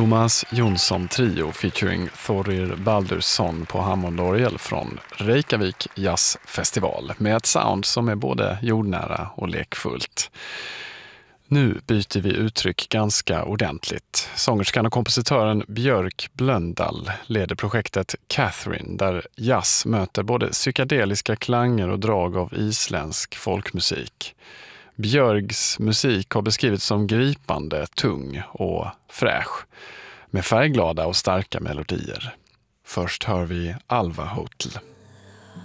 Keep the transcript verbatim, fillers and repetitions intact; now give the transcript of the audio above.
Thomas Jonsson Trio featuring Thorir Baldursson på Hammondorgel från Reykjavik Jazzfestival med ett sound som är både jordnära och lekfullt. Nu byter vi uttryck ganska ordentligt. Sångerskan och kompositören Björk Blöndal leder projektet Catherine där jazz möter både psykedeliska klanger och drag av isländsk folkmusik. Björgs musik har beskrivits som gripande, tung och fräsch med färgglada och starka melodier. Först hör vi Alva Hotel.